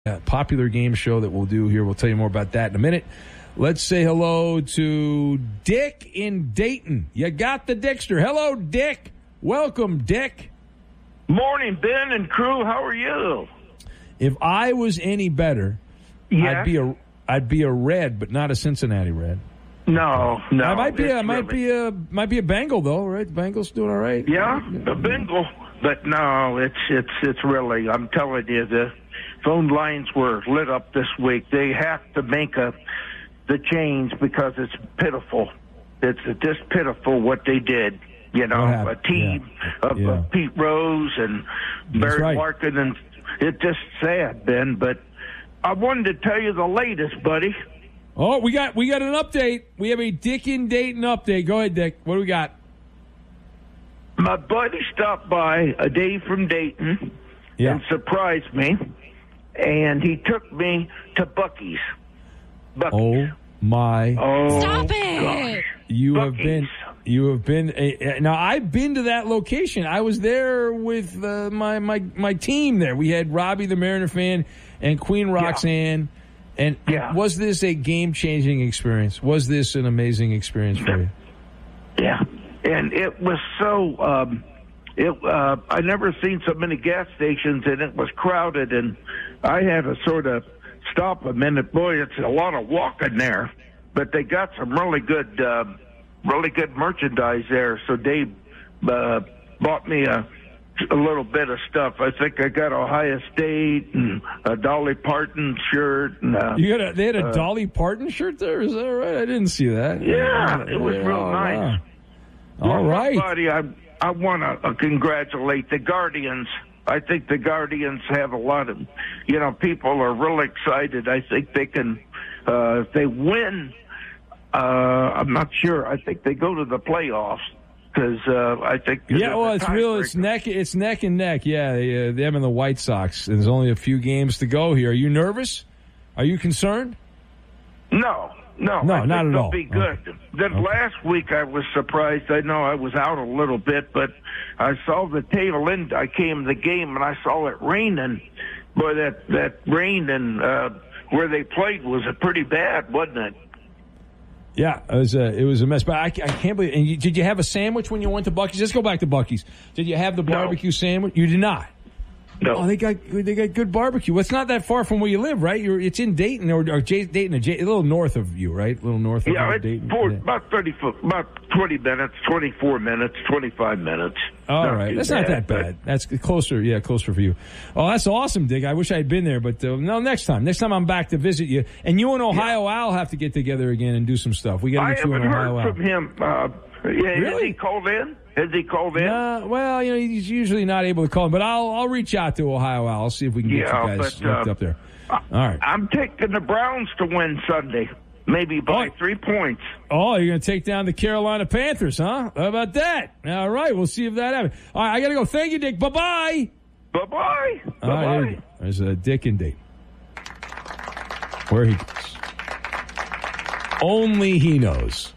popular game show that we'll do here. We'll tell you more about that in a minute. Let's say hello to Dick in Dayton. You got the Dickster. Hello, Dick. Welcome, Dick. Morning, Ben and crew. How are you? If I was any better, Yeah. I'd be a Red, but not a Cincinnati Red. No. I might be a Bengal though, right? The Bengals doing all right. Yeah, a Bengal, but no, it's really. I'm telling you, the phone lines were lit up this week. They have to make the change because it's pitiful. It's just pitiful what they did. You know, a team of Pete Rose and Barry Larkin, and it's just sad, Ben. But I wanted to tell you the latest, buddy. Oh, we got an update. We have a Dick in Dayton update. Go ahead, Dick. What do we got? My buddy stopped by a day from Dayton and surprised me, and he took me to Buc-ee's. Oh my! Stop it! Gosh. You have been. Now I've been to that location. I was there with my team. There we had Robbie the Mariner fan and Queen Roxanne. And was this a game-changing experience? Was this an amazing experience for you? Yeah, and it was so. I never seen so many gas stations, and it was crowded. And I had to sort of stop a minute. Boy, it's a lot of walking there, but they got some really good merchandise there. So Dave bought me a little bit of stuff. I think I got Ohio State and a Dolly Parton shirt. And, they had a Dolly Parton shirt there? Is that right? I didn't see that. Yeah, it was real nice. All right. Buddy, I want to congratulate the Guardians. I think the Guardians have a lot of, people are really excited. I think they can, if they win, I'm not sure. I think they go to the playoffs. Because I think it's neck and neck. Yeah, them and the White Sox. There's only a few games to go here. Are you nervous? Are you concerned? No, not at all. They'll be good. Okay. Then last week I was surprised. I know I was out a little bit, but I saw the tail end. I came to the game and I saw it raining. Boy, that rain and where they played was pretty bad, wasn't it? Yeah, it was a mess. But I can't believe. And did you have a sandwich when you went to Buc-ee's? Let's go back to Buc-ee's. Did you have the barbecue sandwich? You did not. No. Oh, they got good barbecue. Well, it's not that far from where you live, right? It's in Dayton or Dayton, a little north of you, right? A little north of Dayton. About 20 minutes, 24 minutes, 25 minutes. All right, that's not that bad. That's closer. Yeah, closer for you. Oh, that's awesome, Dick. I wish I had been there, but no. Next time I'm back to visit you, and you and Ohio Al have to get together again and do some stuff. We got to get you and Ohio Al. I haven't heard from him. Really? Has he called in? Well, he's usually not able to call in, but I'll reach out to Ohio Al. I'll see if we can get you guys hooked up there. All right. I'm taking the Browns to win Sunday, maybe by 3 points. Oh, you're going to take down the Carolina Panthers, huh? How about that? All right, we'll see if that happens. All right, I got to go. Thank you, Dick. Bye-bye. Bye-bye. All right, there's a Dick and Date. Where he goes. Only he knows.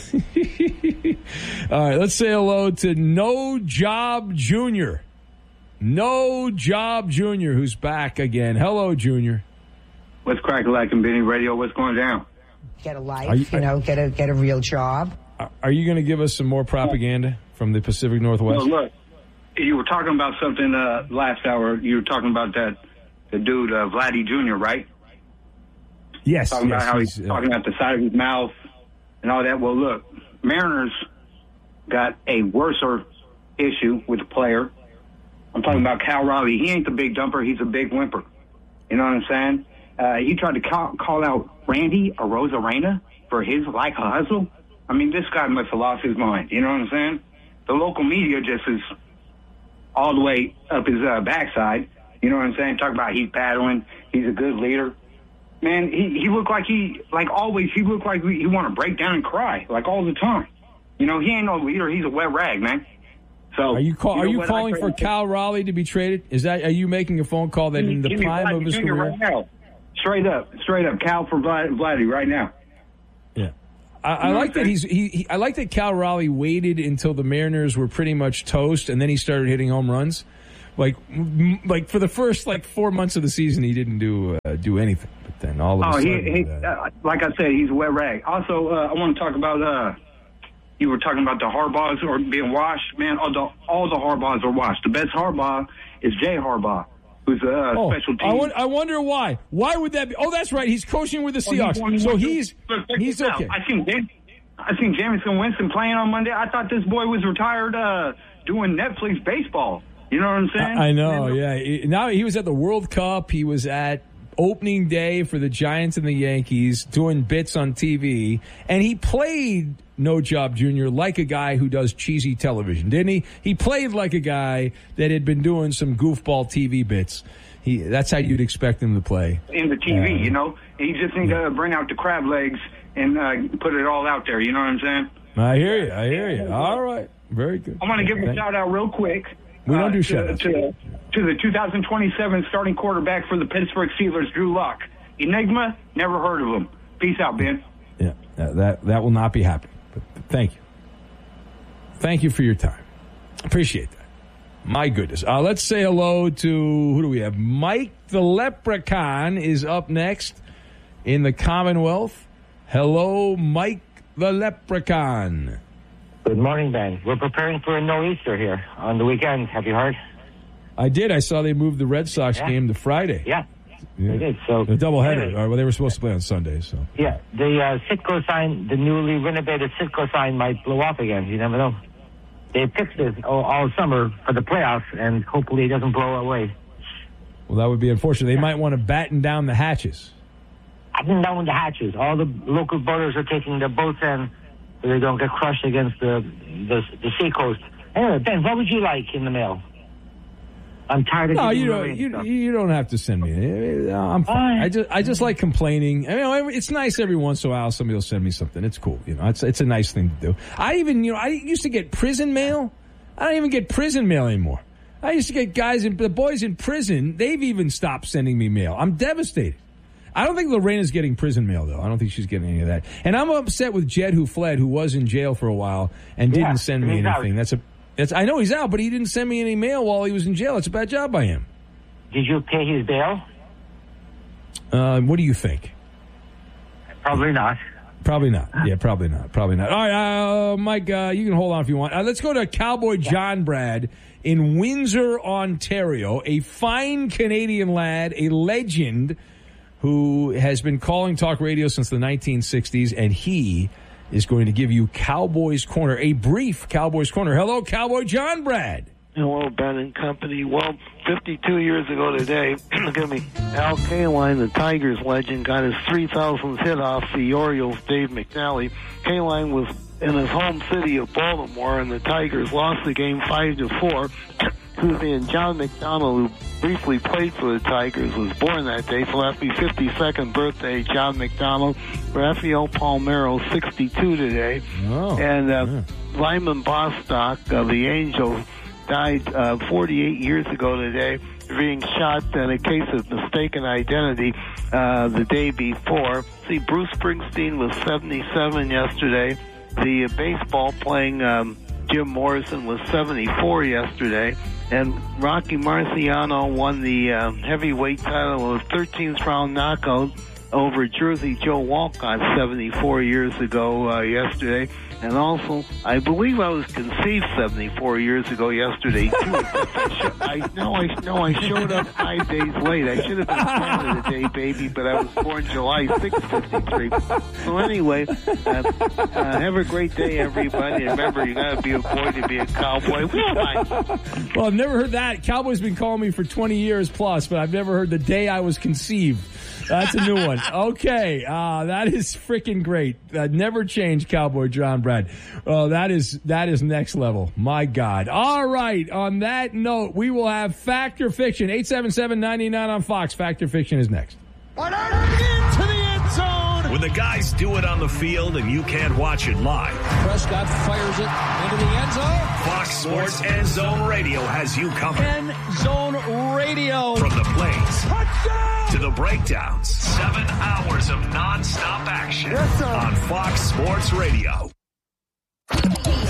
All right, let's say hello to No Job Jr. No Job Jr., who's back again. Hello, Junior. What's cracking like in Benny Radio? What's going down? Get a life, get a real job. Are you going to give us some more propaganda from the Pacific Northwest? Well, look, you were talking about something last hour. You were talking about the dude, Vladdy Jr., right? Yes. Talking about how he's talking out the side of his mouth and all that. Well, look, Mariners got a worser issue with the player. I'm talking about Cal Raleigh. He ain't the big dumper. He's a big whimper. You know what I'm saying? He tried to call out Randy Arozarena for his like hustle. I mean, this guy must have lost his mind. You know what I'm saying? The local media just is all the way up his backside. You know what I'm saying? Talk about he's paddling. He's a good leader. Man, he looked like he looked like he want to break down and cry, like all the time. You know, he ain't no leader. He's a wet rag, man. So are you calling for Cal Raleigh to be traded? Are you making a phone call that in the prime of his career? Right now. Straight up, Cal for Vladdy right now. Yeah, I like that I like that Cal Raleigh waited until the Mariners were pretty much toast, and then he started hitting home runs. Like for the first 4 months of the season, he didn't do anything. But then all of a sudden, like I said, he's a wet rag. Also, I want to talk about. You were talking about the Harbaughs or being washed. Man, all the Harbaughs are washed. The best Harbaugh is Jay Harbaugh, who's a special team. I wonder why. Why would that be? Oh, that's right. He's coaching with the Seahawks, so he's okay. I seen Jameson Winston playing on Monday. I thought this boy was retired doing Netflix baseball. You know what I'm saying? I know, yeah. Now he was at the World Cup. He was at opening day for the Giants and the Yankees doing bits on TV. And he played No Job Jr. like a guy who does cheesy television, didn't he? He played like a guy that had been doing some goofball TV bits. That's how you'd expect him to play. In the TV, He just needs to bring out the crab legs and put it all out there. You know what I'm saying? I hear you. All right. Very good. I want to give a shout-out real quick. We don't do shout-outs. To the 2027 starting quarterback for the Pittsburgh Steelers, Drew Lock. Enigma, never heard of him. Peace out, Ben. Yeah, that will not be happening. But thank you. Thank you for your time. Appreciate that. My goodness. Let's say hello to, who do we have? Mike the Leprechaun is up next in the Commonwealth. Hello, Mike the Leprechaun. Good morning, Ben. We're preparing for a no-Easter here on the weekend. Have you heard? I did. I saw they moved the Red Sox game to Friday. Yeah, they did. So a doubleheader. Well, they were supposed to play on Sunday. So yeah, the Citgo sign, the newly renovated Citgo sign, might blow off again. You never know. They fixed it all summer for the playoffs, and hopefully it doesn't blow away. Well, that would be unfortunate. They might want to batten down the hatches. Batten down the hatches. All the local boaters are taking their boats in so they don't get crushed against the seacoast. Anyway, Ben, what would you like in the mail? I'm tired of you don't have to send me. I'm fine. I just like complaining. I mean, it's nice every once in a while somebody will send me something. It's cool. It's a nice thing to do. I used to get prison mail. I don't even get prison mail anymore. I used to get the boys in prison. They've even stopped sending me mail. I'm devastated. I don't think Lorena's getting prison mail, though. I don't think she's getting any of that. And I'm upset with Jed, who fled, who was in jail for a while and didn't send me anything. I know he's out, but he didn't send me any mail while he was in jail. It's a bad job by him. Did you pay his bail? What do you think? Probably not. Probably not. Yeah, probably not. All right, Mike, you can hold on if you want. Let's go to Cowboy John Brad in Windsor, Ontario, a fine Canadian lad, a legend who has been calling talk radio since the 1960s, and he is going to give you Cowboys Corner, a brief Cowboys Corner. Hello, Cowboy John Brad. Hello, Ben and company. Well, 52 years ago today, Al Kaline, the Tigers legend, got his 3,000th hit off the Orioles' Dave McNally. Kaline was in his home city of Baltimore, and the Tigers lost the game 5-4. And John McDonald, who briefly played for the Tigers, was born that day. So happy 52nd birthday, John McDonald. Rafael Palmeiro, 62 today. Oh, and Lyman Bostock of the Angels died 48 years ago today, being shot in a case of mistaken identity the day before. See, Bruce Springsteen was 77 yesterday. The baseball playing Jim Morrison was 74 yesterday. And Rocky Marciano won the heavyweight title with a 13th round knockout over Jersey Joe Walcott 74 years ago yesterday. And also, I believe I was conceived 74 years ago yesterday, too. I showed up 5 days late. I should have been born today, baby, but I was born July 6th, 53. So anyway, have a great day, everybody. Remember, you got to be a boy to be a cowboy. Well, I've never heard that. Cowboy's been calling me for 20 years plus, but I've never heard the day I was conceived. That's a new one. Okay, that is freaking great. Never change, Cowboy John Brad. That is next level. My God. All right, on that note, we will have Fact or Fiction. 877-99 on Fox. Fact or Fiction is next. Into the end zone. When the guys do it on the field and you can't watch it live. Prescott fires it into the end zone. Fox Sports End Zone Radio has you covered. End Zone Radio. From the plays Touchdown! to the breakdowns. 7 hours of nonstop action on Fox Sports Radio.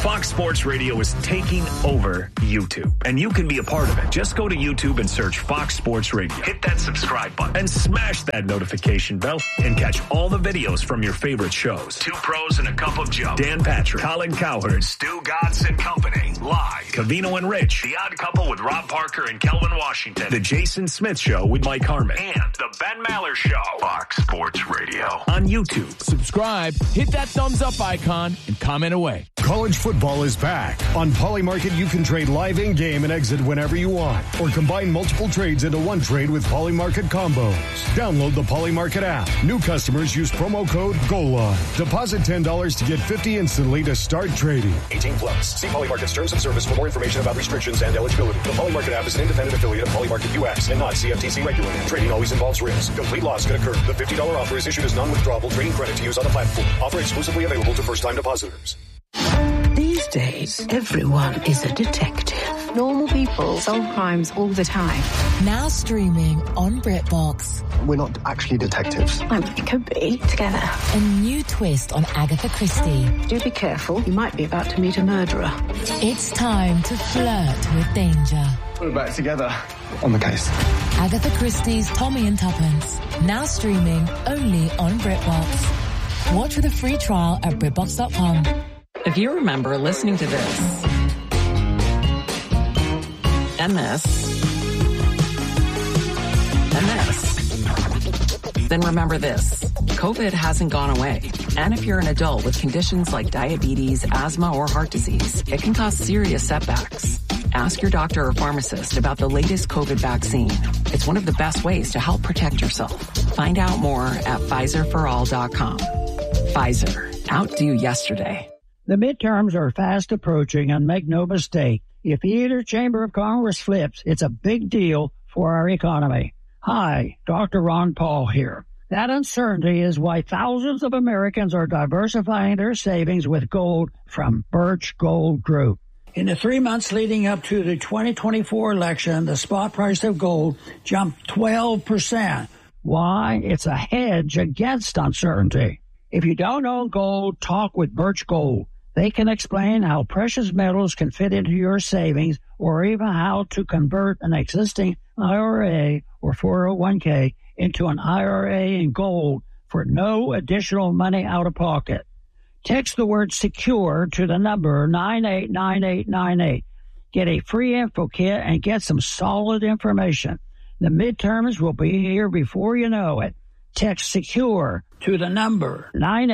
Fox Sports Radio is taking over YouTube, and you can be a part of it. Just go to YouTube and search Fox Sports Radio. Hit that subscribe button and smash that notification bell and catch all the videos from your favorite shows. Two Pros and a Cup of Joe. Dan Patrick, Colin Cowherd, Stu Gatz and Company. Live. Covino and Rich. The Odd Couple with Rob Parker and Kelvin Washington. The Jason Smith Show with Mike Harmon. And the Ben Maller Show. Fox Sports Radio. On YouTube. Subscribe, hit that thumbs up icon, and comment away. College football is back. On Polymarket, you can trade live in-game and exit whenever you want, or combine multiple trades into one trade with Polymarket combos. Download the Polymarket app. New customers use promo code GOLON. Deposit $10 to get $50 instantly to start trading. 18 plus. See Polymarket's terms of service for more information about restrictions and eligibility. The Polymarket app is an independent affiliate of Polymarket US and not CFTC regulated. Trading always involves risk. Complete loss can occur. The $50 offer is issued as non-withdrawable trading credit to use on the platform. Offer exclusively available to first-time depositors. These days, everyone is a detective. Normal people solve crimes all the time. Now streaming on BritBox. We're not actually detectives. We could be together. A new twist on Agatha Christie. Do be careful. You might be about to meet a murderer. It's time to flirt with danger. We're back together on the case. Agatha Christie's Tommy and Tuppence. Now streaming only on BritBox. Watch with a free trial at BritBox.com. If you remember listening to this, and this, and this, then remember this. COVID hasn't gone away. And if you're an adult with conditions like diabetes, asthma, or heart disease, it can cause serious setbacks. Ask your doctor or pharmacist about the latest COVID vaccine. It's one of the best ways to help protect yourself. Find out more at PfizerForAll.com. Pfizer. Outdo yesterday. The midterms are fast approaching, and make no mistake, if either chamber of Congress flips, it's a big deal for our economy. Hi, Dr. Ron Paul here. That uncertainty is why thousands of Americans are diversifying their savings with gold from Birch Gold Group. In the 3 months leading up to the 2024 election, the spot price of gold jumped 12%. Why? It's a hedge against uncertainty. If you don't own gold, talk with Birch Gold. They can explain how precious metals can fit into your savings, or even how to convert an existing IRA or 401k into an IRA in gold for no additional money out of pocket. Text the word SECURE to the number 989898. Get a free info kit and get some solid information. The midterms will be here before you know it. Text SECURE to the number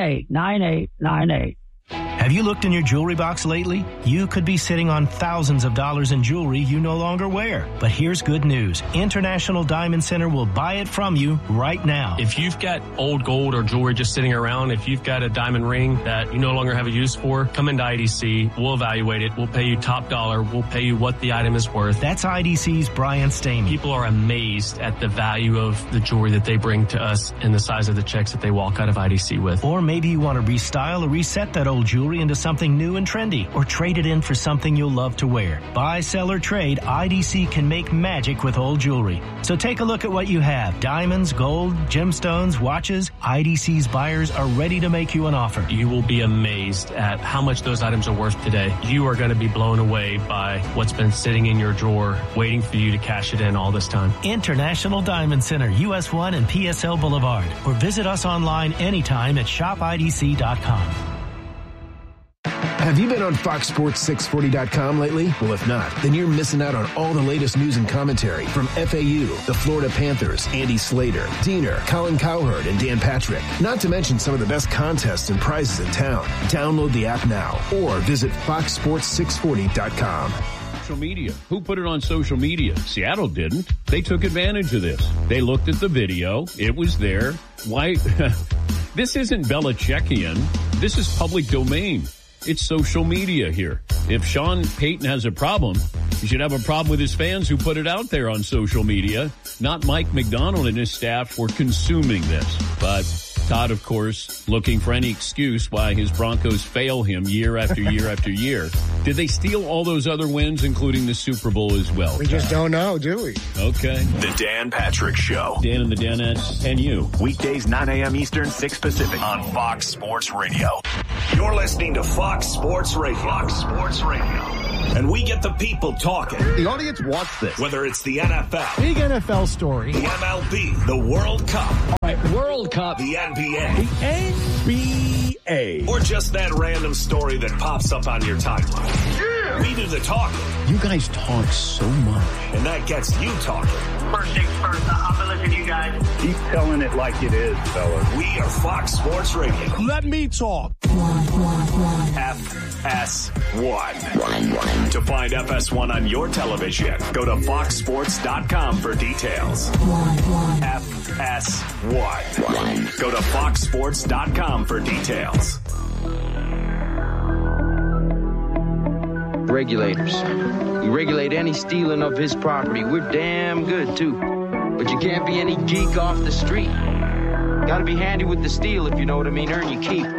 989898. Have you looked in your jewelry box lately? You could be sitting on thousands of dollars in jewelry you no longer wear. But here's good news. International Diamond Center will buy it from you right now. If you've got old gold or jewelry just sitting around, if you've got a diamond ring that you no longer have a use for, come into IDC. We'll evaluate it. We'll pay you top dollar. We'll pay you what the item is worth. That's IDC's Brian Stamey. People are amazed at the value of the jewelry that they bring to us and the size of the checks that they walk out of IDC with. Or maybe you want to restyle or reset that old jewelry into something new and trendy, or trade it in for something you'll love to wear. Buy, sell, or trade, IDC can make magic with old jewelry. So take a look at what you have. Diamonds, gold, gemstones, watches. IDC's buyers are ready to make you an offer. You will be amazed at how much those items are worth today. You are going to be blown away by what's been sitting in your drawer, waiting for you to cash it in all this time. International Diamond Center, US 1 and PSL Boulevard. Or visit us online anytime at shopidc.com. Have you been on FoxSports640.com lately? Well, if not, then you're missing out on all the latest news and commentary from FAU, the Florida Panthers, Andy Slater, Diener, Colin Cowherd, and Dan Patrick. Not to mention some of the best contests and prizes in town. Download the app now or visit FoxSports640.com. Social media. Who put it on social media? Seattle didn't. They took advantage of this. They looked at the video. It was there. Why? This isn't Belichickian. This is public domain. It's social media here. If Sean Payton has a problem, He should have a problem with his fans who put it out there on social media. Not Mike McDonald and his staff for consuming this. But Todd, of course, looking for any excuse why his Broncos fail him year after year after year. Did they steal all those other wins, including the Super Bowl as well? We just don't know, do we? Okay. The Dan Patrick Show. Dan and the Danettes and you. Weekdays 9 a.m. Eastern, 6 Pacific on Fox Sports Radio. You're listening to Fox Sports Radio. Fox Sports Radio. And we get the people talking. The audience wants this. Whether it's the NFL. Big NFL story. The MLB. The World Cup. All right, World Cup. The NBA. The NBA. Or just that random story that pops up on your timeline. Yeah. We do the talking. You guys talk so much. And that gets you talking. First things first, I'm going to listen to you guys. Keep telling it like it is, fellas. We are Fox Sports Radio. Let me talk. FS1. To find FS1 on your television, go to foxsports.com for details. FS1. Go to foxsports.com for details. Regulators. We regulate any stealing of his property. We're damn good, too. But you can't be any geek off the street. Gotta be handy with the steel, if you know what I mean. Earn your keep.